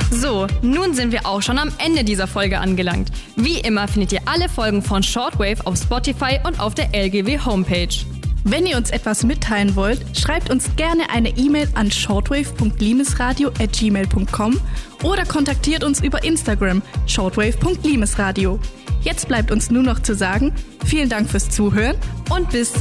So, nun sind wir auch schon am Ende dieser Folge angelangt. Wie immer findet ihr alle Folgen von Shortwave auf Spotify und auf der LGW Homepage. Wenn ihr uns etwas mitteilen wollt, schreibt uns gerne eine E-Mail an shortwave.limesradio@gmail.com oder kontaktiert uns über Instagram shortwave.limesradio. Jetzt bleibt uns nur noch zu sagen, vielen Dank fürs Zuhören und bis zum